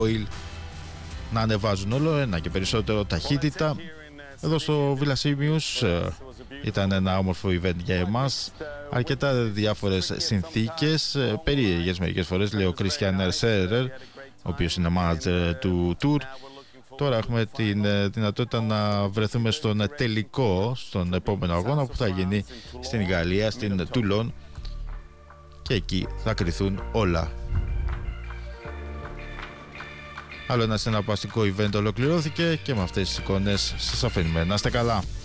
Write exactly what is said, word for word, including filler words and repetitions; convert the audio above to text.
oil να ανεβάζουν όλο ένα και περισσότερο ταχύτητα. Εδώ στο Villa Simius ήταν ένα όμορφο event για εμάς. Αρκετά διάφορες συνθήκες, περίεργες μερικές φορές, λέει ο Christian Erserer, ο οποίος είναι manager του tour. Τώρα έχουμε την δυνατότητα να βρεθούμε στον τελικό, στον επόμενο αγώνα που θα γίνει στην Γαλλία, στην Τουλόν, και εκεί θα κριθούν όλα. Άλλο ένα συναρπαστικό event ολοκληρώθηκε και με αυτές τις εικόνες σας αφήνουμε. Να είστε καλά.